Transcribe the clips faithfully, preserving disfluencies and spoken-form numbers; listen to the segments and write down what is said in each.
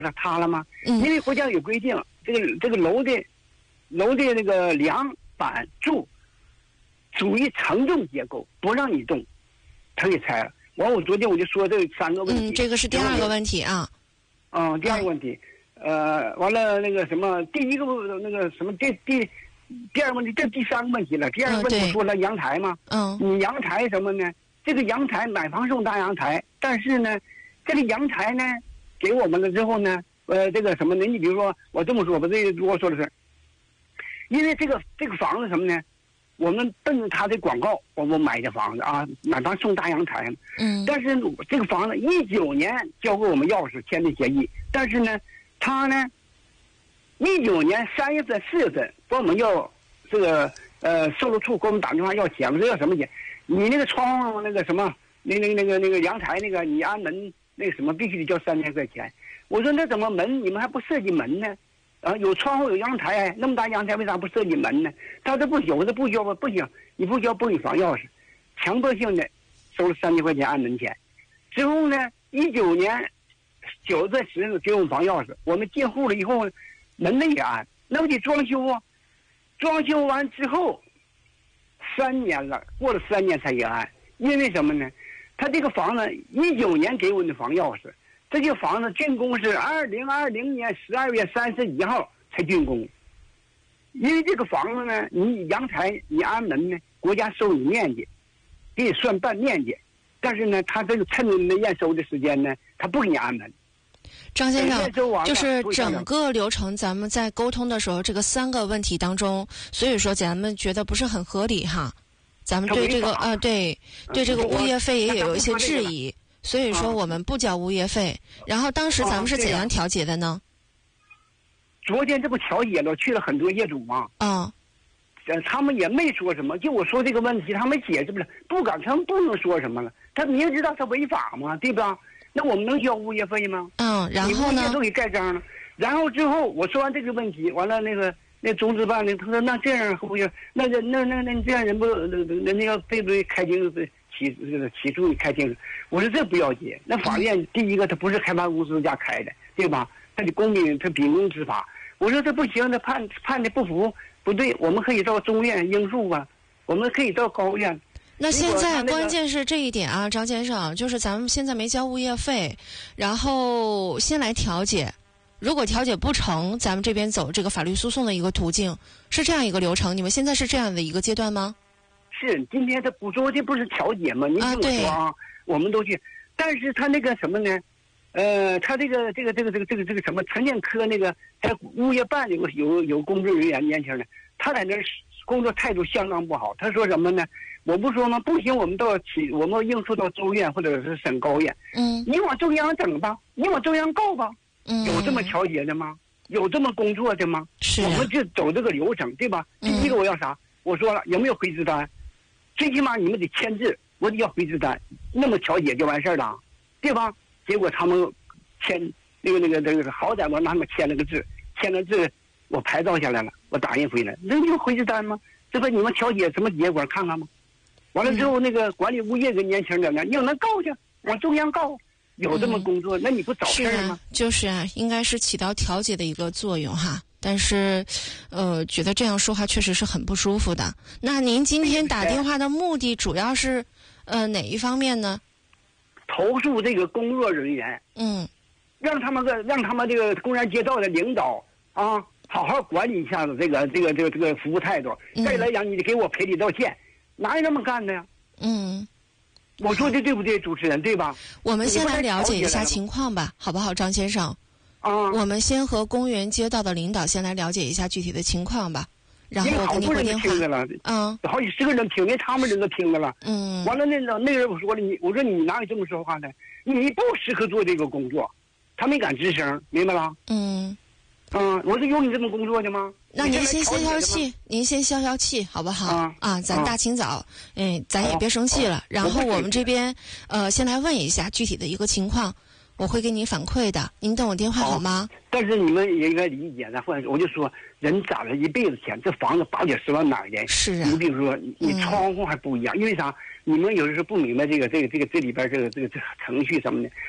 它塌了吗？ 嗯， 因为国家有规定，这个这个楼的楼的那个梁板柱属于承重结构，不让你动，它给拆了。完，我昨天我就说这三个问题。 嗯，这个是第二个问题啊。 嗯，第二个问题，呃，完了那个什么，第一个那个什么，第第第二个问题，这第三个问题了。第二个问题我说了阳台嘛， 嗯， 你阳台什么呢？这个阳台买房送大阳台，但是呢，这个阳台呢给我们了之后呢，呃，这个什么呢？你比如说我这么说吧，这个我说的是，因为这个这个房子什么呢？我们奔着他的广告，我们买的房子啊，买房送大阳台。 嗯， 但是这个房子一九年交给我们钥匙签的协议，但是呢，他呢，一九年三月份、四月份管我们要这个呃售楼处给我们打电话要钱，我说要什么钱？你那个窗户那个什么，那那个那个那个阳台那个，你安门那个什么必须得交三千块钱。我说那怎么门你们还不设计门呢？啊，有窗户有阳台，那么大阳台为啥不设计门呢？他说不行，我说不交吧，不行，你不交不给房钥匙，强迫性的收了三千块钱按门钱。之后呢，一九年九月份十日给我们房钥匙，我们进户了以后，门呢也安，那不得装修啊？装修完之后，三年了，过了三年才也安，因为什么呢？他这个房子一九年给我的房钥匙。这个房子竣工是二零二零年十二月三十一号才竣工，因为这个房子呢，你阳台你安门呢，国家收你面积，给你算半面积，但是呢，他这个趁着你验收的时间呢，他不给你安门。 张先生，就是整个流程咱们在沟通的时候，这个三个问题当中，所以说咱们觉得不是很合理哈，咱们对这个啊，对对这个物业费也有一些质疑。所以说我们不交物业费，然后当时咱们是怎样调解的呢？ 昨天这不调解了，去了很多业主嘛。 啊， 呃，他们也没说什么，就我说这个问题，他们解释不了，不敢，他们不能说什么了。他明知道他违法嘛，对吧？那我们能交物业费吗？ 嗯，然后呢？ 你物业都给盖章了，然后之后我说完这个问题，完了那个那中资办的，他说那这样物业，那那那那那这样人不人家要对不对开庭起这个起诉你开庭？我说这不要紧，那法院第一个他不是开发公司家开的，对吧？他得公平，他秉公执法。我说这不行，那判判的不服不对，我们可以到中院应诉啊，我们可以到高院。 那现在关键是这一点啊，张先生，就是咱们现在没交物业费，然后先来调解，如果调解不成，咱们这边走这个法律诉讼的一个途径，是这样一个流程。你们现在是这样的一个阶段吗？ 是，今天他不昨天不是调解吗？你听我说啊，我们都去，但是他那个什么呢？呃，他这个这个这个这个这个这个什么城建科那个在物业办有有有工作人员年轻的，他在那工作态度相当不好。他说什么呢？我不说吗？不行，我们到起我们应诉到州院或者是省高院。 嗯， 你往中央整吧，你往中央告吧。 嗯， 有这么调解的吗？有这么工作的吗？ 是、 啊，我们就走这个流程，对吧？第一个我要啥？我说了，有没有回执单？最起码你们得签字，我得要回执单，那么调解就完事儿了，对吧？结果他们签那个那个那个，好歹我让他们签了个字，签了字，我牌照下来了，我打印回来，那就回执单吗？这不你们调解什么结果看看吗？完了之后，那个管理物业的年轻人呢，你让他告去，往中央告，有这么工作，嗯、那你不找事儿吗？ 就是啊，应该是起到调解的一个作用哈。但是，呃，觉得这样说话确实是很不舒服的。那您今天打电话的目的主要是，呃，哪一方面呢？ 投诉这个工作人员， 嗯， 让他们个让他们这个工人街道的领导啊，好好管理一下子这个这个这个这个服务态度。 嗯、 再来讲，你得给我赔礼道歉，哪有这么干的呀？ 嗯。 我说的对不对，主持人，对吧？ 我们先来了解一下情况吧，好不好，张先生？ 啊， 我们先和公园街道的领导先来了解一下具体的情况吧，然后我给你回电话。 听着了， 嗯， 好几十个人听，连他们人都听着了。 嗯， 完了那个那个人我说了，你我说你哪有这么说话的？你不适合做这个工作，他没敢吱声，明白了？ 嗯， 嗯，我说有你这么工作的吗？ 那您先消消气，您先消消气，好不好？ 啊， 啊咱大清早，嗯、啊，咱也别生气了。 哦、 然后我们这边，呃，先来问一下具体的一个情况，我会给你反馈的。您等我电话好吗？ 哦、但是你们也应该理解呢，或者我就说，人攒了一辈子钱，这房子八九十万买的， 是啊。 你比如说，你窗户还不一样，嗯、因为啥？你们有的时候不明白这个这个这个这里边这个这个这个程序什么的。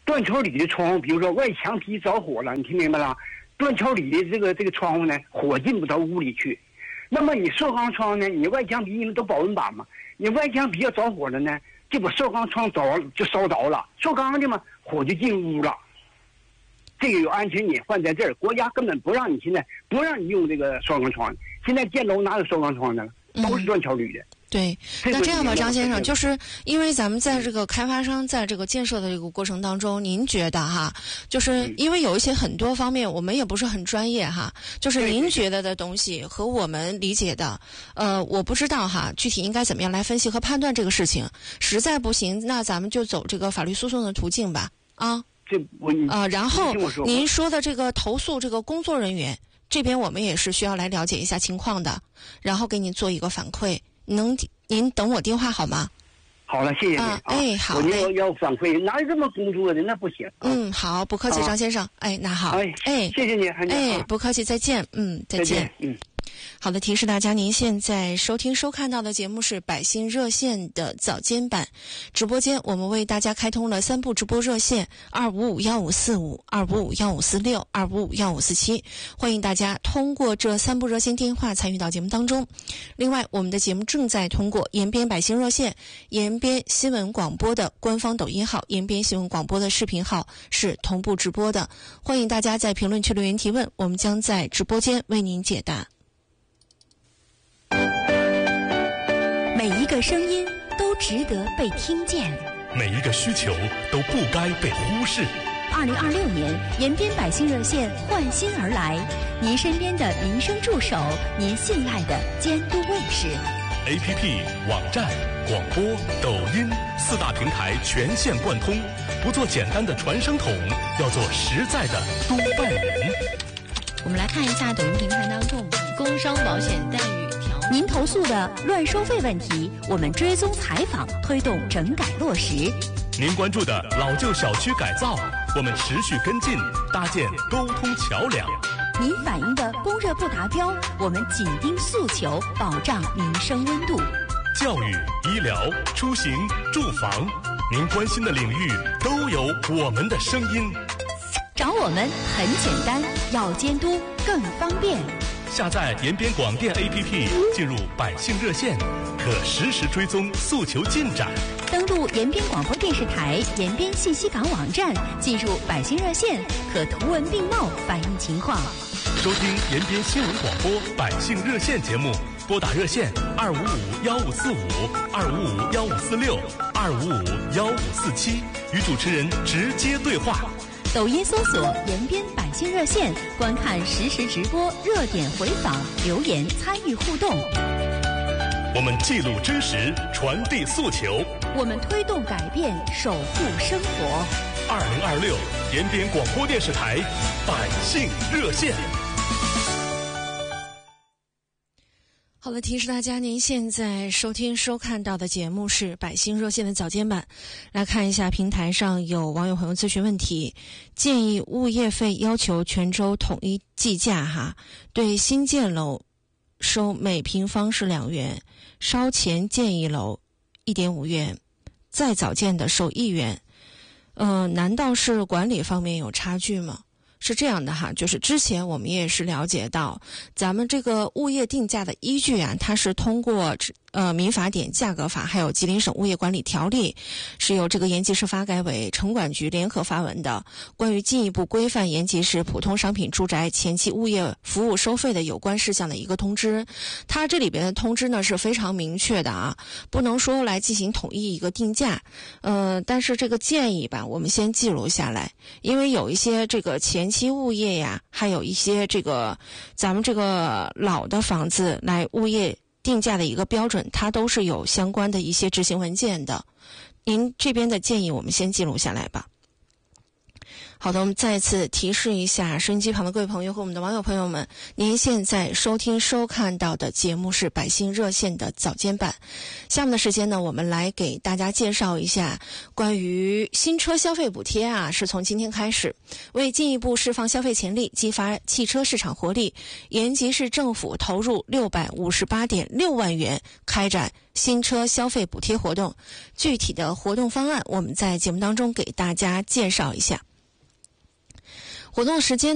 断桥里的窗户，比如说外墙皮着火了，你听明白了？断桥里的这个这个窗户呢，火进不到屋里去。那么你塑钢窗呢，你外墙皮你们都保温板嘛，你外墙皮要着火了呢，就把塑钢窗着就烧着了，塑钢的嘛，火就进屋了。这个有安全隐患在这儿，国家根本不让你现在不让你用这个双钢窗，现在建楼哪有双钢窗的了，都是断桥铝的。 嗯对，那这样吧，张先生，就是因为咱们在这个开发商在这个建设的这个过程当中，您觉得哈，就是因为有一些很多方面我们也不是很专业哈，就是您觉得的东西和我们理解的，呃，我不知道哈，具体应该怎么样来分析和判断这个事情。实在不行，那咱们就走这个法律诉讼的途径吧，啊， 这我啊，然后您说的这个投诉这个工作人员这边，我们也是需要来了解一下情况的，然后给您做一个反馈。能，您等我电话好吗？ 好了，谢谢你。 啊、哎，好嘞。 我要反馈，哪有这么工作的？那不行。啊、 嗯，好，不客气，张先生。啊、哎，那好。 哎， 哎， 谢谢你， 哎，不客气，再见。嗯，再见。 再见嗯。 好的，提示大家，您现在收听收看到的节目是百姓热线的早间版直播间，我们为大家开通了三部直播热线：二五五幺五四五、二五五幺五四六、二五五幺五四七，欢迎大家通过这三部热线电话参与到节目当中。另外，我们的节目正在通过延边百姓热线、延边新闻广播的官方抖音号、延边新闻广播的视频号是同步直播的，欢迎大家在评论区留言提问，我们将在直播间为您解答。 每一个声音都值得被听见， 每一个需求都不该被忽视。 二零二六年，延边百姓热线换新而来，您身边的民生助手，您信赖的监督卫士。 A P P、网站、广播、抖音四大平台全线贯通，不做简单的传声筒，要做实在的督办人。 我们来看一下抖音平台当中工伤保险待遇条您投诉的乱收费问题，我们追踪采访，推动整改落实。 您关注的老旧小区改造，我们持续跟进，搭建沟通桥梁。 您反映的供热不达标，我们紧盯诉求，保障民生温度。 教育、医疗、出行、住房，您关心的领域都有我们的声音。 找我们很简单，要监督更方便。 下载延边广电 A P P， 进入百姓热线，可实时追踪诉求进展。 登录延边广播电视台延边信息港网站，进入百姓热线，可图文并茂反映情况。 收听延边新闻广播百姓热线节目，拨打热线二五五幺五四五、二五五幺五四六、二五五幺五四七，与主持人直接对话。 抖音搜索延边百姓热线，观看实时直播、热点回访、留言参与互动。 我们记录真实，传递诉求， 我们推动改变，守护生活。 二零二六延边广播电视台百姓热线。 好了，提示大家，您现在收听收看到的节目是百姓热线的早间版。来看一下平台上有网友朋友咨询问题，建议物业费要求全州统一计价哈，对新建楼收每平方是两元，稍前建一楼一点五元，再早建的收一元。呃，难道是管理方面有差距吗？是这样的哈，就是之前我们也是了解到，咱们这个物业定价的依据啊，它是通过呃民法典、价格法，还有吉林省物业管理条例，是由这个延吉市发改委、城管局联合发文的关于进一步规范延吉市普通商品住宅前期物业服务收费的有关事项的一个通知。它这里边的通知呢是非常明确的啊，不能说来进行统一一个定价，呃，但是这个建议吧，我们先记录下来，因为有一些这个前期物业呀，还有一些这个咱们这个老的房子来物业定价的一个标准，它都是有相关的一些执行文件的。您这边的建议我们先记录下来吧。 好的，我们再次提示一下收音机旁的各位朋友和我们的网友朋友们，您现在收听收看到的节目是百姓热线的早间版。下面的时间呢，我们来给大家介绍一下关于新车消费补贴啊，是从今天开始，为进一步释放消费潜力，激发汽车市场活力，延吉市政府投入六百五十八点六万元开展新车消费补贴活动。具体的活动方案，我们在节目当中给大家介绍一下。活动时间